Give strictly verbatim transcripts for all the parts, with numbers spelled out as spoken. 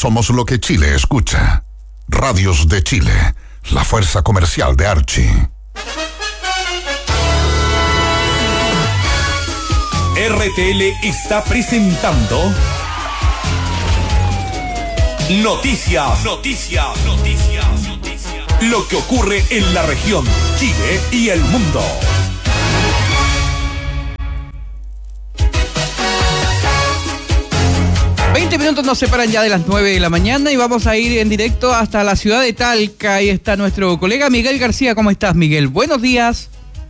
Somos lo que Chile escucha. Radios de Chile, la fuerza comercial de Archie. R T L está presentando Noticias, Noticias, Noticias, Noticias. Lo que ocurre en la región, Chile y el mundo. veinte minutos nos separan ya de las nueve de la mañana y vamos a ir en directo hasta la ciudad de Talca. Ahí está nuestro colega Miguel García. ¿Cómo estás, Miguel? Buenos días.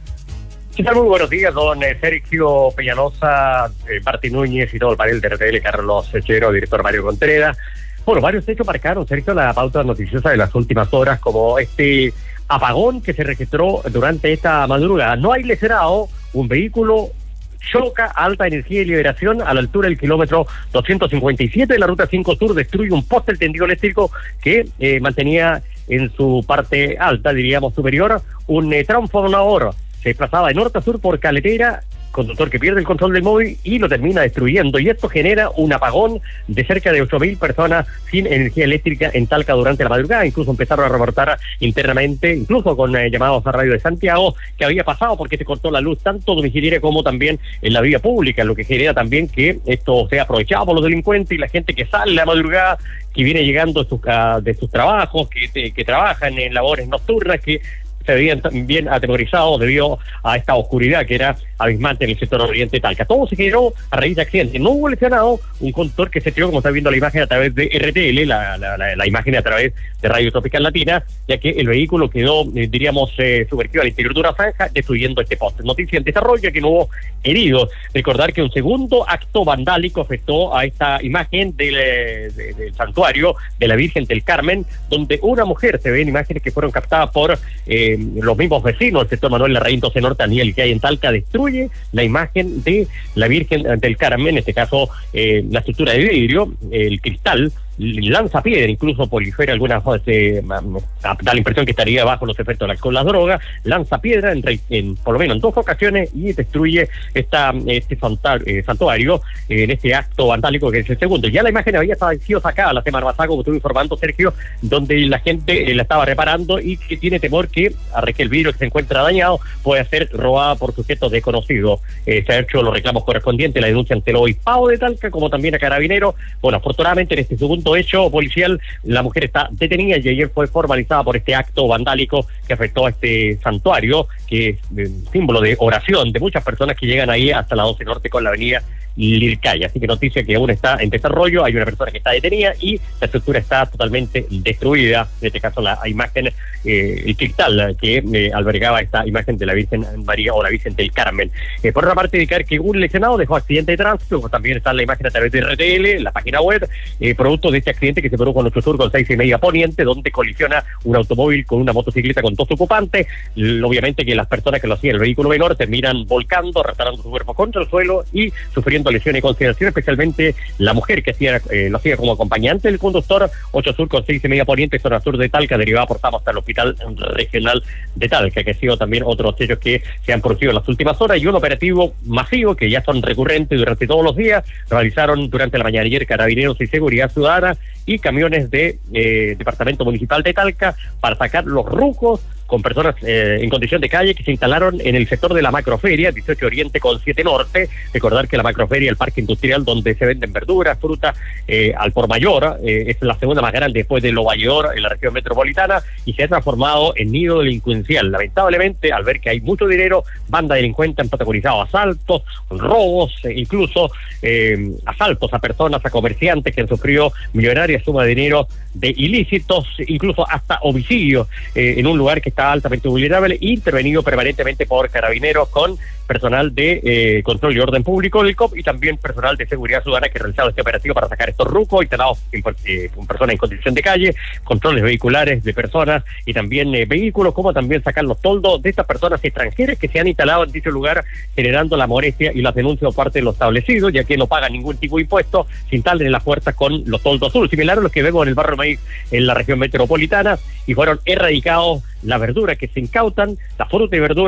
¿Qué tal? Muy buenos días, don Sergio Peñalosa, eh, Martín Núñez y todo el panel de R T L, Carlos Sechero, director Mario Contreras. Bueno, varios hechos marcaron, Sergio, la pauta noticiosa de las últimas horas, como este apagón que se registró durante esta madrugada. No hay lesionado, un vehículo choca a alta energía y liberación a la altura del kilómetro doscientos cincuenta y siete de la ruta cinco Sur, destruye un poste del tendido eléctrico que eh, mantenía en su parte alta, diríamos superior, un eh, transformador. Se desplazaba de norte a sur por carretera, conductor que pierde el control del móvil y lo termina destruyendo, y esto genera un apagón de cerca de ocho mil personas sin energía eléctrica en Talca durante la madrugada. Incluso empezaron a reportar internamente, incluso con eh, llamados a Radio de Santiago, que había pasado porque se cortó la luz tanto domiciliaria como también en la vía pública, lo que genera también que esto sea aprovechado por los delincuentes y la gente que sale a la madrugada, que viene llegando de sus, uh, de sus trabajos, que, que trabajan en labores nocturnas, que se veían bien atemorizados debido a esta oscuridad que era abismante en el sector oriente de Talca. Todo se generó a raíz de accidentes. No hubo lesionado, un conductor que se tiró, como está viendo la imagen a través de R T L, la, la, la, la imagen a través de Radio Tropical Latina, ya que el vehículo quedó, eh, diríamos, eh, sumergido al interior de una franja, destruyendo este poste. Noticia en desarrollo, que no hubo heridos. Recordar que un segundo acto vandálico afectó a esta imagen del, de, del santuario de la Virgen del Carmen, donde una mujer, se ven imágenes que fueron captadas por eh, los mismos vecinos del sector Manuel Larraín doce Norte, Aniel, que hay en Talca, destruye la imagen de la Virgen del Carmen, en este caso eh, la estructura de vidrio, el cristal, lanza piedra, incluso prolifera algunas, eh, da la impresión que estaría bajo los efectos del alcohol, las drogas, lanza piedra en, en por lo menos en dos ocasiones y destruye esta este eh, santuario eh, en este acto vandálico que es el segundo. Ya la imagen había sido sacada la semana pasada, como estuve informando, Sergio, donde la gente eh, la estaba reparando y que tiene temor que a que el vidrio que se encuentra dañado pueda ser robada por sujetos desconocidos. Eh, se han hecho los reclamos correspondientes, la denuncia ante el obispado de Talca, como también a Carabineros. Bueno, afortunadamente en este segundo hecho policial, la mujer está detenida y ayer fue formalizada por este acto vandálico que afectó a este santuario, que es eh, símbolo de oración de muchas personas que llegan ahí hasta la doce Norte con la avenida Lircaya. Así que noticia que aún está en desarrollo, hay una persona que está detenida y la estructura está totalmente destruida, en este caso la imagen, eh, el cristal que eh, albergaba esta imagen de la Virgen María o la Virgen del Carmen. Eh, por otra parte, indicar que un lesionado dejó accidente de tránsito, como también está la imagen a través de R T L, la página web, eh, producto de este accidente que se produjo en nuestro sur con seis y media poniente, donde colisiona un automóvil con una motocicleta con dos ocupantes. L- obviamente que las personas que lo hacían, el vehículo menor, terminan volcando, arrastrando su cuerpo contra el suelo y sufriendo lesiones y consideración, especialmente la mujer que hacía eh, lo hacía como acompañante del conductor. Ocho Sur con seis y media poniente, zona sur de Talca, derivada por Tamo hasta el hospital regional de Talca, que ha sido también otros hechos que se han producido en las últimas horas, y un operativo masivo que ya son recurrentes durante todos los días. Realizaron durante la mañana ayer Carabineros y Seguridad Ciudadana y camiones de eh, Departamento Municipal de Talca para sacar los rucos con personas eh, en condición de calle que se instalaron en el sector de la Macroferia, dieciocho Oriente con siete Norte. Recordar que la Macroferia, el parque industrial donde se venden verduras, frutas eh, al por mayor, eh, es la segunda más grande después de Lo Valledor en la región metropolitana, y se ha transformado en nido delincuencial. Lamentablemente, al ver que hay mucho dinero, bandas delincuentes han protagonizado asaltos, robos, eh, incluso eh, asaltos a personas, a comerciantes que han sufrido millonarias sumas de dinero de ilícitos, incluso hasta homicidios eh, en un lugar que está altamente vulnerable, intervenido permanentemente por Carabineros con personal de eh, control y orden público del C O P y también personal de seguridad ciudadana que ha realizado este operativo para sacar estos rucos instalados eh, con personas en condición de calle, controles vehiculares de personas y también eh, vehículos, como también sacar los toldos de estas personas extranjeras que se han instalado en dicho lugar, generando la molestia y las denuncias por parte de los establecidos, ya que no pagan ningún tipo de impuesto, se instalan en las puertas con los toldos azules, similar a los que vemos en el barrio Maíz en la región metropolitana, y fueron erradicados las verduras que se incautan, la fruta y verduras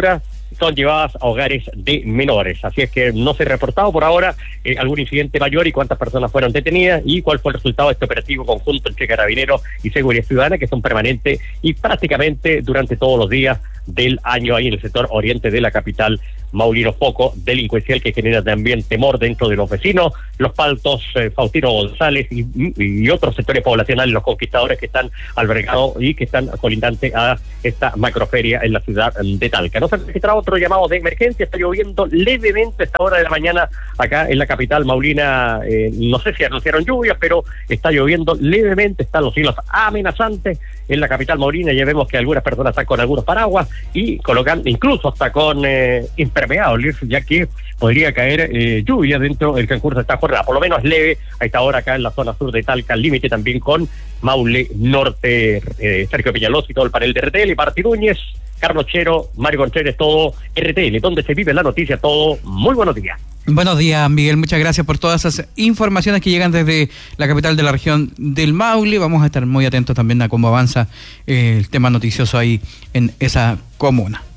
son llevadas a hogares de menores. Así es que no se ha reportado por ahora eh, algún incidente mayor y cuántas personas fueron detenidas y cuál fue el resultado de este operativo conjunto entre Carabineros y Seguridad Ciudadana, que son permanentes y prácticamente durante todos los días del año ahí en el sector oriente de la capital Maulino. Foco delincuencial que genera también temor dentro de los vecinos, los Paltos, eh, Faustino González y, y otros sectores poblacionales, los conquistadores que están albergados y que están colindantes a esta macroferia en la ciudad de Talca. No se ha registrado otro llamado de emergencia, está lloviendo levemente a esta hora de la mañana acá en la capital maulina, eh, no sé si anunciaron lluvias, pero está lloviendo levemente, están los cielos amenazantes en la capital maulina, ya vemos que algunas personas están con algunos paraguas y colocan incluso hasta con eh, impermeables, ya que podría caer eh, lluvia dentro del transcurso de esta jornada, por lo menos leve a esta hora acá en la zona sur de Talca, al límite también con Maule Norte. eh, Sergio Peñalosa y todo el panel de R T L, Martín Núñez, Carlos Chero, Mario Contreras, todo R T L, donde se vive la noticia, todo. Muy buenos días. Buenos días, Miguel. Muchas gracias por todas esas informaciones que llegan desde la capital de la región del Maule. Vamos a estar muy atentos también a cómo avanza eh, el tema noticioso ahí en esa comuna.